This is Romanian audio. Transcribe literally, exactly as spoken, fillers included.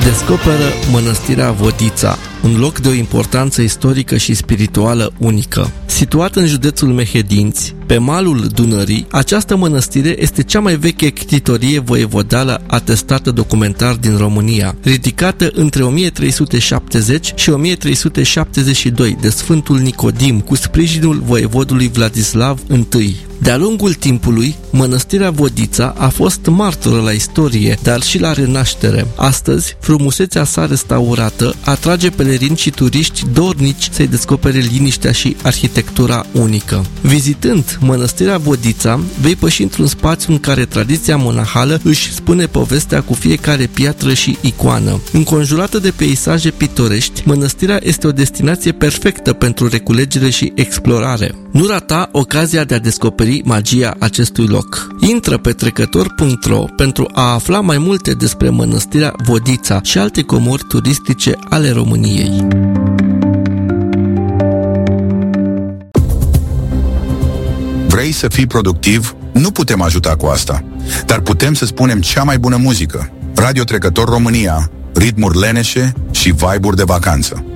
descoperă Mănăstirea Vodița, un loc de o importanță istorică și spirituală unică. Situat în județul Mehedinți, pe malul Dunării, această mănăstire este cea mai veche ctitorie voievodală atestată documentar din România, ridicată între o mie trei sute șaptezeci și o mie trei sute șaptezeci și doi de Sfântul Nicodim, cu sprijinul voievodului Vladislav I. De-a lungul timpului, Mănăstirea Vodița a fost martoră la istorie, dar și la renaștere. Astăzi, frumusețea sa restaurată atrage pelerini și turiști dornici să-i descopere liniștea și arhitectura unică. Vizitând Mănăstirea Vodița, vei păși într-un spațiu în care tradiția monahală își spune povestea cu fiecare piatră și icoană. Înconjurată de peisaje pitorești, mănăstirea este o destinație perfectă pentru reculegere și explorare. Nu rata ocazia de a descoperi magia acestui loc. Intră pe trecător punct ro pentru a afla mai multe despre Mănăstirea Vodița și alte comori turistice ale României. Vrei să fii productiv? Nu putem ajuta cu asta, dar putem să spunem cea mai bună muzică. Radio Trecător România, ritmuri leneșe și vibe-uri de vacanță.